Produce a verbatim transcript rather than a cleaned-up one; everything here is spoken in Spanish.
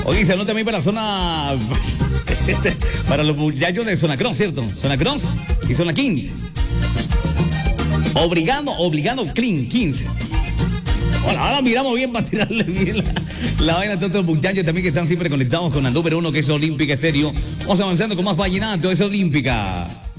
Oye, saludos también para la zona. Este, para los muchachos de Zona Cross, ¿cierto? Zona Cross y Zona quince. Obligando, obligando Clean quince. Hola, ahora miramos bien para tirarle bien la, la vaina a todos los muchachos también que están siempre conectados con la número uno, que es Olímpica Estéreo. Vamos avanzando con más vallenato, es Olímpica.